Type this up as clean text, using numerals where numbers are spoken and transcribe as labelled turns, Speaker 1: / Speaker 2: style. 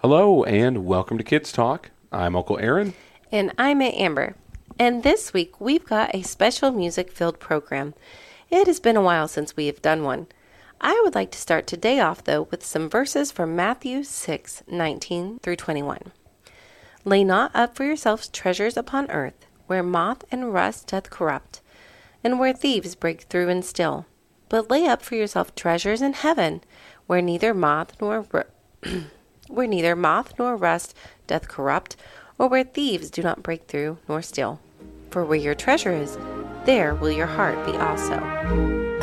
Speaker 1: Hello and welcome to Kids Talk. I'm Uncle Aaron.
Speaker 2: And I'm Aunt Amber. And this week we've got a special music-filled program. It has been a while since we have done one. I would like to start today off, though, with some verses from Matthew 6:19 through 21. Lay not up for yourselves treasures upon earth, where moth and rust doth corrupt, and where thieves break through and steal. But lay up for yourself treasures in heaven, where neither moth nor rust doth corrupt, or where thieves do not break through nor steal. For where your treasure is, there will your heart be also.